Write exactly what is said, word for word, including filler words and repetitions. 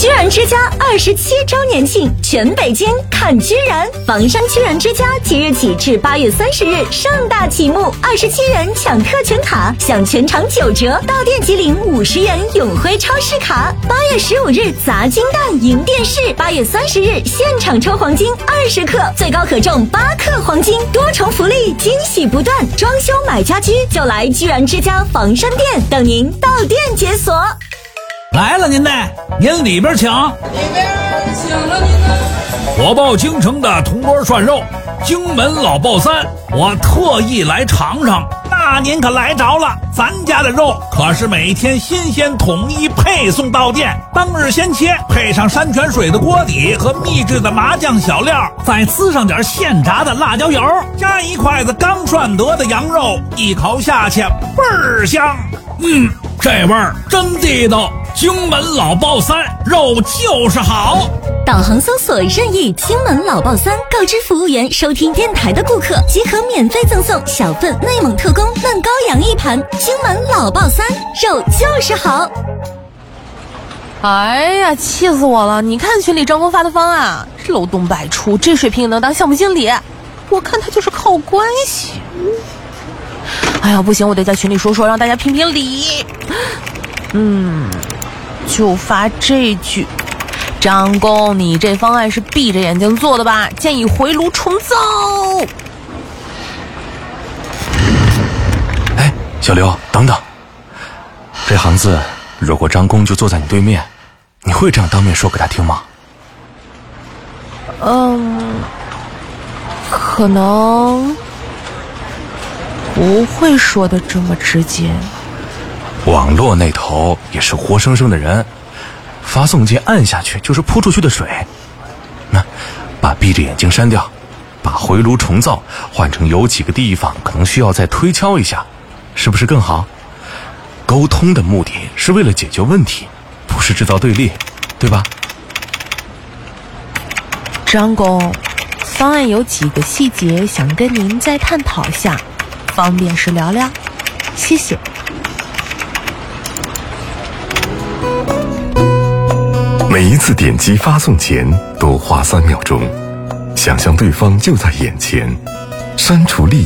居然之家二十七周年庆，全北京看居然！房山居然之家即日起至八月三十日盛大启幕，二十七元抢特权卡，享全场九折，到店即领五十元永辉超市卡。八月十五日砸金蛋赢电视，八月三十日现场抽黄金二十克，最高可中八克黄金，多重福利，惊喜不断。装修买家居就来居然之家房山店，等您到店解锁。 来了您呢，您里边请。 里边请了您呢。 火爆京城的铜锅涮肉，荆门老爆三，我特意来尝尝。那您可来着了，咱家的肉可是每天新鲜统一配送到店，当日先切，配上山泉水的锅底和秘制的麻酱小料，再滋上点现炸的辣椒油，加一筷子刚涮得的羊肉，一口下去倍儿香。嗯，这味儿真地道。荆门老爆三，肉就是好。 导航搜索任意荆门老爆三，告知服务员收听电台的顾客即可免费赠送小份内蒙特供嫩羔羊一盘。荆门老爆三，肉就是好。 哎呀，气死我了！你看群里张工发的方案，漏洞百出，这水平能当项目经理？我看他就是靠关系。哎呀，不行，我得在群里说说，让大家评评理。嗯，就发这句：张工，你这方案是闭着眼睛做的吧？建议回炉重造。 哎，小刘，等等，这行字如果张工就坐在你对面，你会这样当面说给他听吗？ 嗯，可能不会说的这么直接。 网络那头也是活生生的人，发送键按下去就是扑出去的水。那把闭着眼睛删掉，把回炉重造换成有几个地方可能需要再推敲一下，是不是更好？沟通的目的是为了解决问题，不是制造对立，对吧？ 张工，方案有几个细节想跟您再探讨下，方便时聊聊，谢谢。 每一次点击发送前都花三秒钟，想象对方就在眼前，删除立